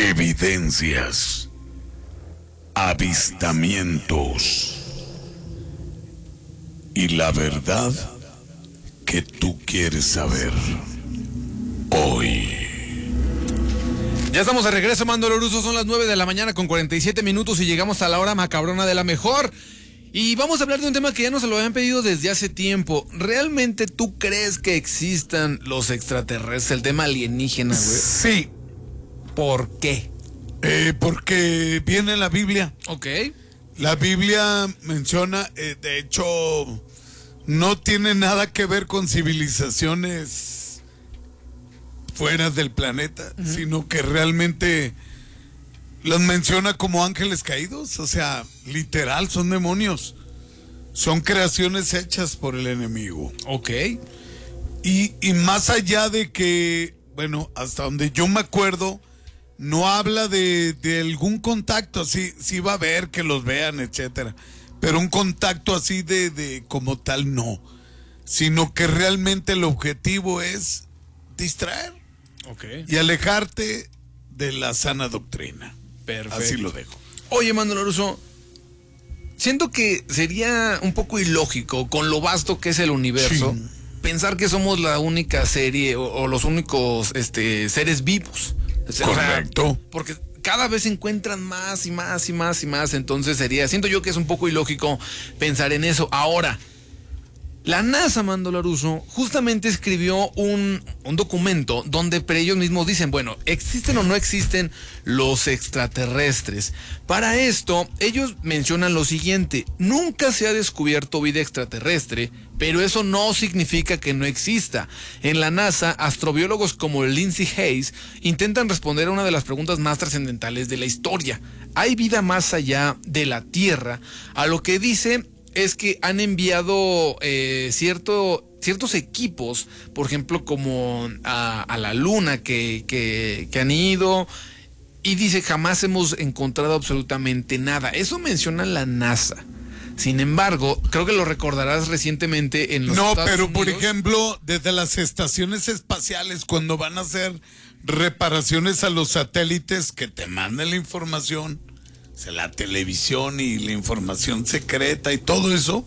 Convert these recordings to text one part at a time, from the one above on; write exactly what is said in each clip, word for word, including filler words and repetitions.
Evidencias, avistamientos y la verdad que tú quieres saber hoy. Ya estamos de regreso, Mando Loruso, son las nueve de la mañana con cuarenta y siete minutos y llegamos a la hora macabrona de la mejor. Y vamos a hablar de un tema que ya nos lo habían pedido desde hace tiempo. ¿Realmente tú crees que existan los extraterrestres, el tema alienígena, güey? Sí. ¿Por qué? Eh, porque viene la Biblia. Ok. La Biblia menciona, eh, de hecho, no tiene nada que ver con civilizaciones fuera del planeta, uh-huh. sino que realmente los menciona como ángeles caídos, o sea, literal, son demonios. Son creaciones hechas por el enemigo. Ok. Y, y más allá de que, bueno, hasta donde yo me acuerdo, no habla de, de algún contacto, sí, sí va a haber que los vean, etcétera. Pero un contacto así de, de como tal, no. Sino que realmente el objetivo es distraer. Okay. Y alejarte de la sana doctrina. Perfecto. Así lo dejo. Oye, Mando Loruso, siento que sería un poco ilógico, con lo vasto que es el universo, sí. pensar que somos la única serie o, o los únicos este, seres vivos. Correcto. O sea, porque cada vez se encuentran más y más y más y más, entonces sería, siento yo que es un poco ilógico pensar en eso. Ahora, la NASA, Mando Loruso, justamente escribió un, un documento donde ellos mismos dicen, bueno, ¿existen o no existen los extraterrestres? Para esto, ellos mencionan lo siguiente: nunca se ha descubierto vida extraterrestre, pero eso no significa que no exista. En la NASA, astrobiólogos como Lindsay Hayes intentan responder a una de las preguntas más trascendentales de la historia. ¿Hay vida más allá de la Tierra? A lo que dice es que han enviado eh, cierto, ciertos equipos, por ejemplo, como a, a la Luna, que, que, que han ido, y dice, jamás hemos encontrado absolutamente nada. Eso menciona la NASA. Sin embargo, creo que lo recordarás recientemente en los No, Estados pero Unidos. por ejemplo, desde las estaciones espaciales, cuando van a hacer reparaciones a los satélites que te mandan la información, o sea, la televisión y la información secreta y todo eso,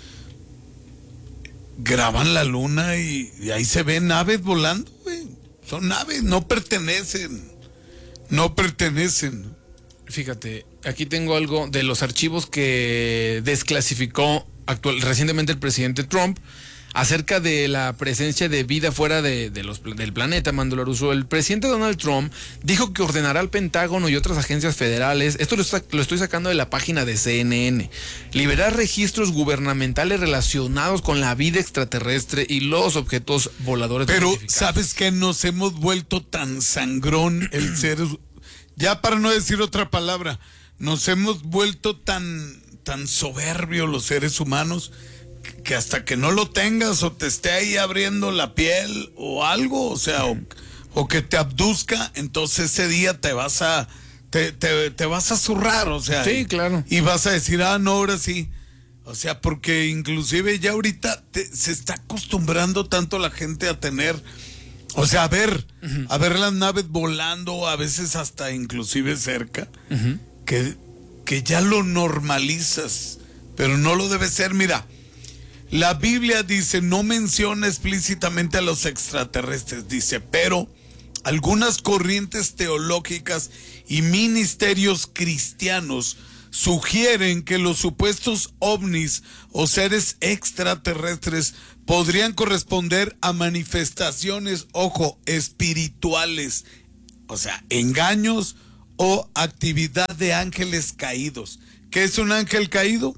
graban la luna y, y ahí se ven naves volando, güey. Son naves, no pertenecen, no pertenecen. Fíjate, aquí tengo algo de los archivos que desclasificó actual, recientemente el presidente Trump acerca de la presencia de vida fuera de, de los, del planeta, Mando Loruso. El presidente Donald Trump dijo que ordenará al Pentágono y otras agencias federales, esto lo, está, lo estoy sacando de la página de C N N, liberar registros gubernamentales relacionados con la vida extraterrestre y los objetos voladores. Pero, ¿sabes qué? Nos hemos vuelto tan sangrón el ser, ya para no decir otra palabra, nos hemos vuelto tan, tan soberbios los seres humanos, que hasta que no lo tengas o te esté ahí abriendo la piel o algo, o sea, o, o que te abduzca, entonces ese día te vas a te, te, te vas a zurrar, o sea, sí, claro, y vas a decir, ah, no, ahora sí, o sea, porque inclusive ya ahorita te, se está acostumbrando tanto la gente a tener, o sea, a ver, uh-huh. a ver las naves volando, a veces hasta inclusive cerca, uh-huh. que, que ya lo normalizas, pero no lo debe ser. Mira, la Biblia dice, no menciona explícitamente a los extraterrestres, dice, pero algunas corrientes teológicas y ministerios cristianos sugieren que los supuestos ovnis o seres extraterrestres podrían corresponder a manifestaciones, ojo, espirituales, o sea, engaños o actividad de ángeles caídos. ¿Qué es un ángel caído?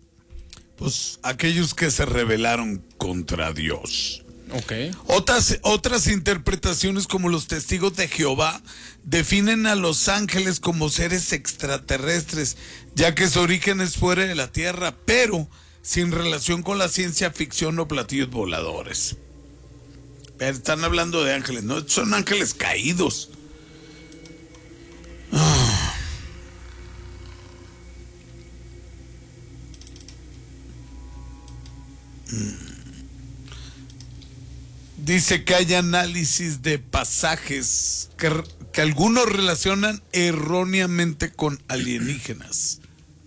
Pues aquellos que se rebelaron contra Dios. Okay. Otras, otras interpretaciones, como los testigos de Jehová, definen a los ángeles como seres extraterrestres, ya que su origen es fuera de la tierra, pero sin relación con la ciencia ficción o platillos voladores. Pero están hablando de ángeles, no, son ángeles caídos. Ah. Dice que hay análisis de pasajes que, que algunos relacionan erróneamente con alienígenas.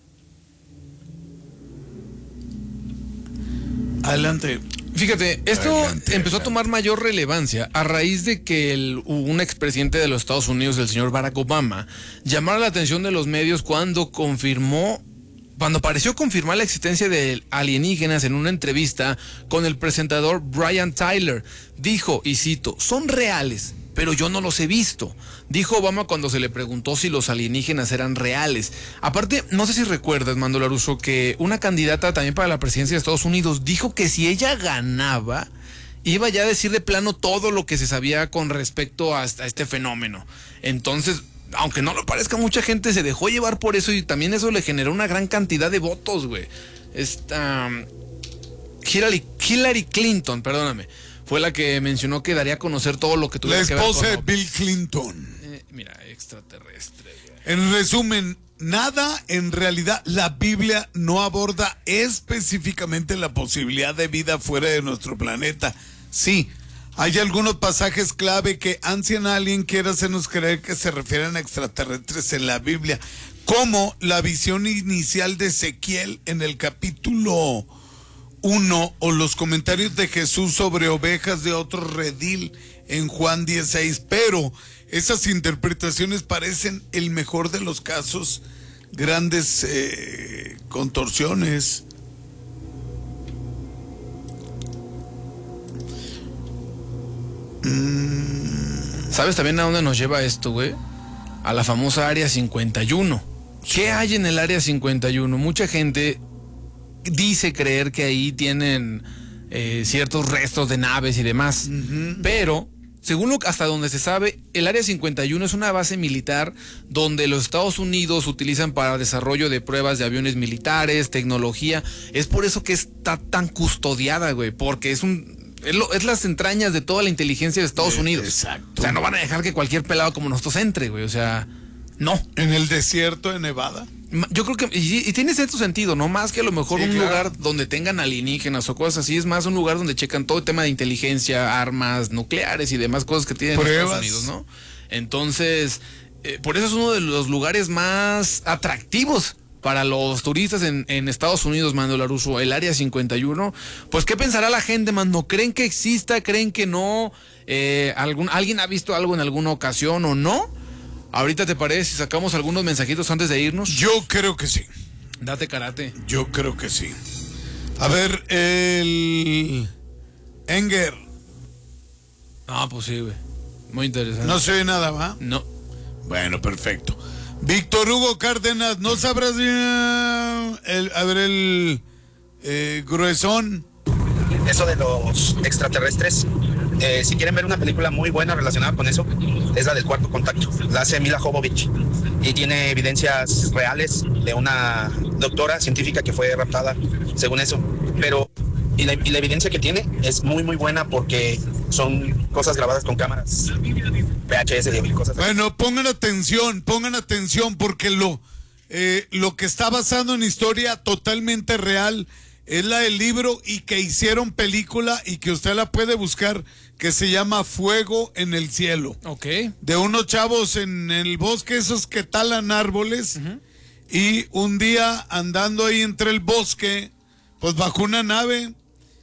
Adelante. Fíjate, esto Adelante, empezó adelante. a tomar mayor relevancia a raíz de que el, un expresidente de los Estados Unidos, el señor Barack Obama, llamara la atención de los medios cuando confirmó, cuando pareció confirmar la existencia de alienígenas en una entrevista con el presentador Brian Tyler. Dijo, y cito, son reales, pero yo no los he visto. Dijo Obama cuando se le preguntó si los alienígenas eran reales. Aparte, no sé si recuerdas, Mando Laruso, que una candidata también para la presidencia de Estados Unidos dijo que si ella ganaba, iba ya a decir de plano todo lo que se sabía con respecto a, a este fenómeno. Entonces, aunque no lo parezca, mucha gente se dejó llevar por eso y también eso le generó una gran cantidad de votos, güey. Esta... Hillary, Hillary Clinton, perdóname, fue la que mencionó que daría a conocer todo lo que La tuviera que ver con esposa de ovnis. Bill Clinton. Eh, mira, extraterrestre, güey. En resumen, nada en realidad, la Biblia no aborda específicamente la posibilidad de vida fuera de nuestro planeta. Sí, hay algunos pasajes clave que Ancient Alien quiere hacernos creer que se refieren a extraterrestres en la Biblia, como la visión inicial de Ezequiel en el capítulo uno o los comentarios de Jesús sobre ovejas de otro redil en Juan dieciséis, pero esas interpretaciones parecen el mejor de los casos grandes eh, contorsiones. Mm. ¿Sabes también a dónde nos lleva esto, güey? A la famosa Área cincuenta y uno. ¿Qué hay en el Área cincuenta y uno? Mucha gente dice creer que ahí tienen eh, ciertos restos de naves y demás, uh-huh. Pero según lo, hasta donde se sabe, el Área cincuenta y uno es una base militar donde los Estados Unidos utilizan para desarrollo de pruebas de aviones militares, tecnología. Es por eso que está tan custodiada, güey, porque es un es, lo, es las entrañas de toda la inteligencia de Estados eh, Unidos. Exacto. O sea, no van a dejar que cualquier pelado como nosotros entre, güey. O sea, no. En el desierto de Nevada. Yo creo que, y, y tiene cierto sentido, no más que a lo mejor sí, un claro. lugar donde tengan alienígenas o cosas así, es más un lugar donde checan todo el tema de inteligencia, armas nucleares y demás cosas que tienen Pruebas. Estados Unidos, ¿no? Entonces, eh, por eso es uno de los lugares más atractivos para los turistas en, en Estados Unidos, Mando Laruso, el Área cincuenta y uno. Pues, ¿qué pensará la gente, Mando? ¿Creen que exista? ¿Creen que no? Eh, algún, ¿Alguien ha visto algo en alguna ocasión o no? Ahorita, ¿te parece si sacamos algunos mensajitos antes de irnos? Yo creo que sí. Date karate. Yo creo que sí. A ver, el Enger. Ah, pues sí, güey. Muy interesante. No se ve nada, ¿va? No. Bueno, perfecto. Víctor Hugo Cárdenas, ¿no sabrás el, a ver, el eh, gruesón? Eso de los extraterrestres. Eh, si quieren ver una película muy buena relacionada con eso, es la del Cuarto Contacto. La hace Mila Jovovich y tiene evidencias reales de una doctora científica que fue raptada, según eso. Pero y la, y la evidencia que tiene es muy muy buena porque son cosas grabadas con cámaras V H S y cosas así. Bueno, pongan atención, pongan atención porque lo eh, lo que está basado en historia totalmente real es la del libro y que hicieron película y que usted la puede buscar, que se llama Fuego en el Cielo. Ok. De unos chavos en el bosque, esos que talan árboles, uh-huh. Y un día andando ahí entre el bosque, pues bajó una nave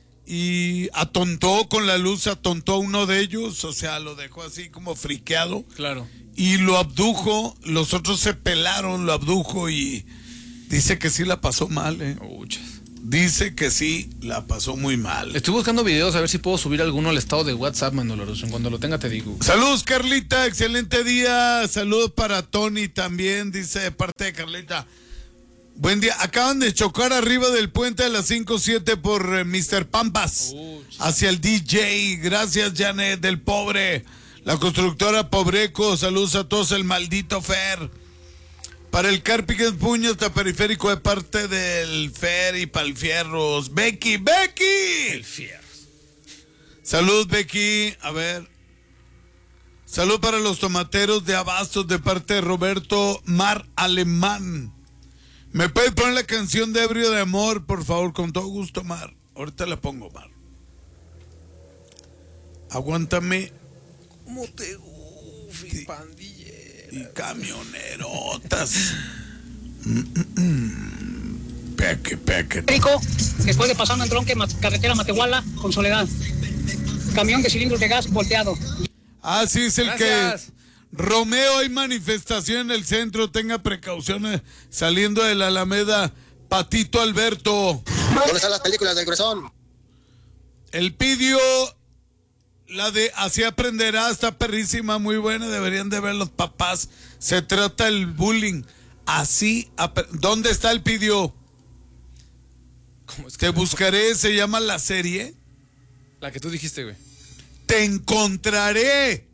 y atontó con la luz, atontó a uno de ellos, o sea, lo dejó así como friqueado. Claro. Y lo abdujo, los otros se pelaron, lo abdujo y dice que sí la pasó mal, eh. Uchas. Dice que sí, la pasó muy mal. Estoy buscando videos a ver si puedo subir alguno al estado de WhatsApp, Manolaros. En cuando lo tenga te digo. Saludos, Carlita, excelente día. Saludos para Tony también, dice de parte de Carlita. Buen día. Acaban de chocar arriba del puente de las cinco siete por eh, mister Pampas. Uh, hacia el D J. Gracias, Janet, del pobre. La constructora Pobreco. Saludos a todos, el maldito Fer. Para el Carpicas Puño hasta periférico de parte del Fer y Palfierros. Becky, Becky. El Fierro. Salud, Becky. A ver. Salud para los tomateros de Abastos de parte de Roberto Mar Alemán. ¿Me puedes poner la canción de Ebrio de Amor, por favor? Con todo gusto, Mar. Ahorita la pongo, Mar. Aguántame. ¿Cómo te gusta? Ufi, pandillera. Y camionerotas. mm, mm, mm. Peque, peque. Rico, después de pasar un entronque, carretera Matehuala con Soledad. Camión de cilindros de gas volteado. Ah, sí, es el Gracias. que... Romeo, hay manifestación en el centro, tenga precauciones saliendo de la Alameda. Patito Alberto. ¿Dónde están las películas del Gruesón? El pidió, la de Así Aprenderá, está perrísima, muy buena, deberían de ver los papás. Se trata del bullying. Así, ¿dónde está el pidió? ¿Cómo es que Te buscaré, se llama la serie. La que tú dijiste, güey. Te encontraré.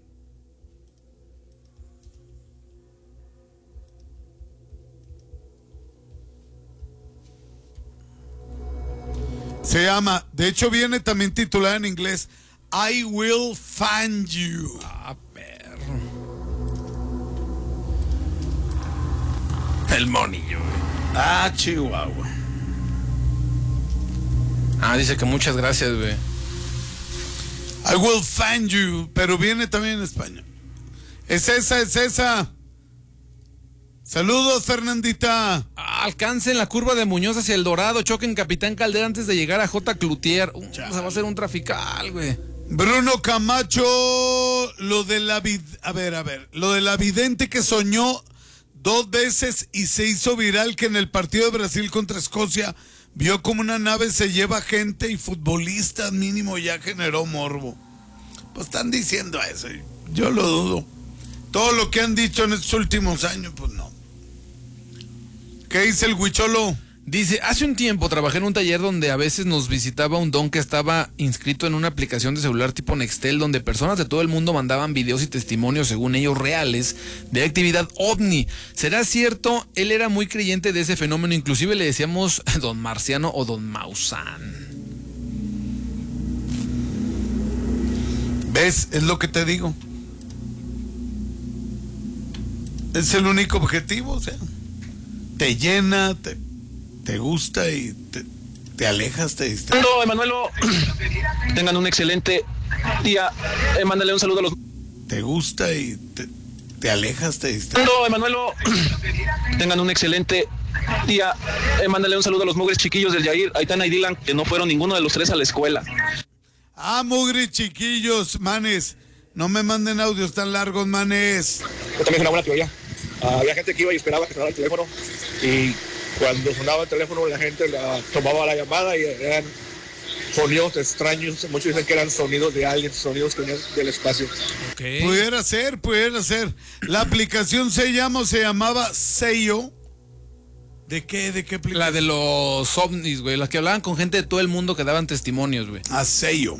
Se llama, de hecho viene también titulada en inglés, I Will Find You. Ah, perro. El monillo, güey. Ah, Chihuahua. Ah, dice que muchas gracias, güey. I Will Find You, pero viene también en español. Es esa, es esa. Saludos, Fernandita. Ah, alcance en la curva de Muñoz hacia El Dorado, choque en Capitán Caldera antes de llegar a J. Cloutier. Uh, se va a hacer un trafical, güey. Bruno Camacho, lo de la vid... A ver, a ver, lo de la vidente que soñó dos veces y se hizo viral que en el partido de Brasil contra Escocia vio como una nave se lleva gente y futbolistas, mínimo ya generó morbo. Pues están diciendo eso, yo lo dudo. Todo lo que han dicho en estos últimos años, pues no. ¿Qué dice el Huicholo? Dice, hace un tiempo trabajé en un taller donde a veces nos visitaba un don que estaba inscrito en una aplicación de celular tipo Nextel, donde personas de todo el mundo mandaban videos y testimonios, según ellos reales, de actividad ovni. ¿Será cierto? Él era muy creyente de ese fenómeno, inclusive le decíamos don Marciano o don Maussan. ¿Ves? Es lo que te digo. Es el único objetivo, o sea, te llena, te, te gusta y te, te alejas, te distraes. No, Emanuelo, tengan un excelente día. Eh, mándale un saludo a los... Te gusta y te, te alejas, te distraes. No, Emanuelo, tengan un excelente día. Eh, mándale un saludo a los mugres chiquillos del Yair, Aitana y Dylan, que no fueron ninguno de los tres a la escuela. Ah, mugre chiquillos, manes, no me manden audios tan largos, manes. Yo también una buena teoría. Uh, había gente que iba y esperaba que sonara el teléfono, y cuando sonaba el teléfono la gente la, tomaba la llamada y eran sonidos extraños. Muchos dicen que eran sonidos de aliens, sonidos que venían del espacio. Okay. Pudiera ser, pudiera ser. La aplicación se llama, se llamaba Seio. ¿De qué? ¿De qué aplicación? La de los ovnis, güey, las que hablaban con gente de todo el mundo que daban testimonios, güey. Ah, Seio.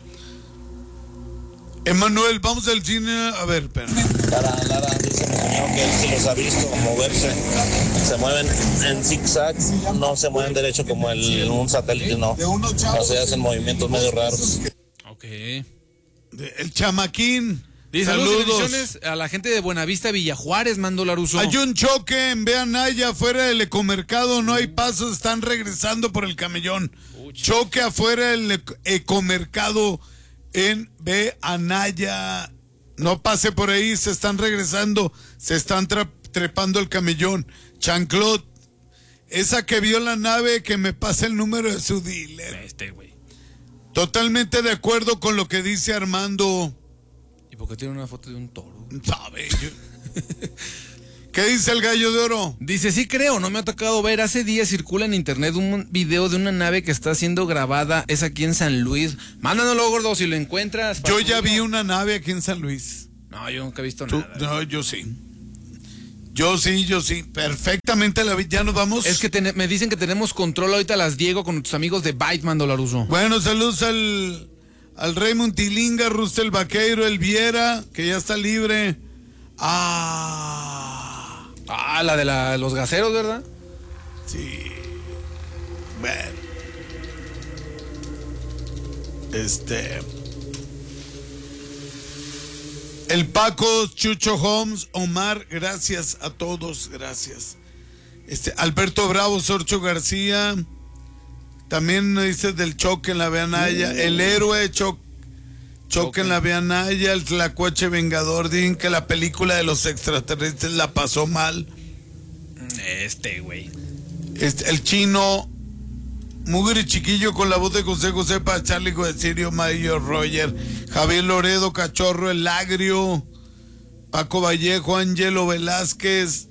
Emanuel, vamos al cine. A ver, espera. Lara, Lara, dice mi señor que él sí los ha visto moverse. Se mueven en zigzags, no se mueven derecho como el, un satélite, no. O sea, hacen movimientos medio raros. Ok. El chamaquín. Dice, saludos y bendiciones a la gente de Buenavista, Villa Juárez, Mando Laruso. Hay un choque en Veanaya, afuera del Ecomercado, no hay pasos, están regresando por el camellón. Uy. Choque afuera del Ecomercado en Veanaya. No pase por ahí, se están regresando, se están tra- trepando el camellón. Chanclot, esa que vio la nave, que me pase el número de su dealer. Este, güey. Totalmente de acuerdo con lo que dice Armando. ¿Y por qué tiene una foto de un toro? ¿Sabe? ¿Qué dice el Gallo de Oro? Dice, sí creo, no me ha tocado ver. Hace días circula en internet un video de una nave que está siendo grabada. Es aquí en San Luis. Mándanoslo, gordo, si lo encuentras. Yo ya vi una nave aquí en San Luis. No, yo nunca he visto ¿Tú? nada. No, yo sí. Yo sí, yo sí. Perfectamente la vi. Ya nos vamos. Es que ten- me dicen que tenemos control ahorita las Diego con nuestros amigos de Byte, Mando Laruso. Bueno, saludos al, al Raymond Tilinga, Rustel Vaqueiro, el Viera, que ya está libre. Ah... Ah, la de la, los gaseros, ¿verdad? Sí. Bueno. Este. El Paco, Chucho Holmes, Omar, gracias a todos, gracias. Este, Alberto Bravo, Sorcho García. También dice del choque en la Veanaya. El héroe, cho, Choquen la Vianaya, el Tlacuache Vengador. Dicen que la película de los extraterrestres la pasó mal. Este, güey. Este, el chino. Mugre Chiquillo con la voz de José José para Charlie de Sirio, Mayo Roger, Javier Loredo, Cachorro, El Agrio, Paco Vallejo, Angelo Velázquez.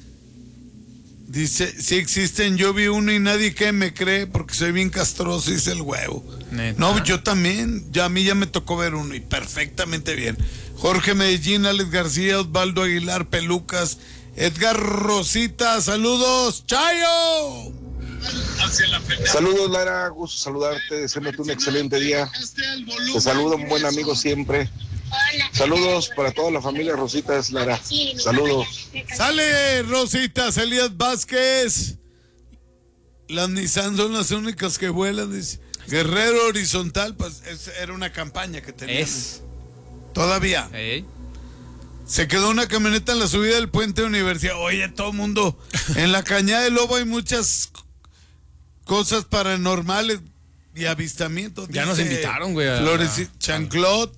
Dice, si existen, yo vi uno y nadie que me cree porque soy bien castroso, dice el huevo. ¿Neta? No, yo también, ya a mí ya me tocó ver uno y perfectamente bien. Jorge Medellín, Alex García, Osvaldo Aguilar, Pelucas, Edgar Rosita, saludos, Chayo. Saludos, Lara, gusto saludarte, deseándote un excelente día. Te saluda un buen amigo siempre. Saludos para toda la familia Rositas, Lara. Saludos. Sale Rositas, Elías Vázquez. Las Nissan son las únicas que vuelan, dice. Guerrero Horizontal, pues es, era una campaña que teníamos. Es. Todavía. Hey. Se quedó una camioneta en la subida del puente de Universidad. Oye, todo el mundo. En la Cañada del Lobo hay muchas cosas paranormales y avistamientos. Ya nos invitaron, güey. Flores y Chanclot.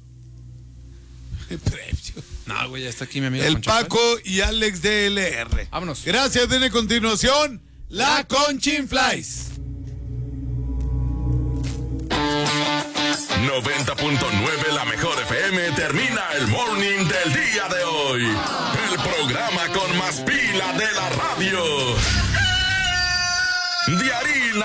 No, güey, ya está aquí mi amigo. El Paco y Alex D L R. Vámonos. Gracias, en continuación, La Conchinflies. noventa punto nueve La Mejor F M termina el morning del día de hoy. El programa con más pila de la radio. De harina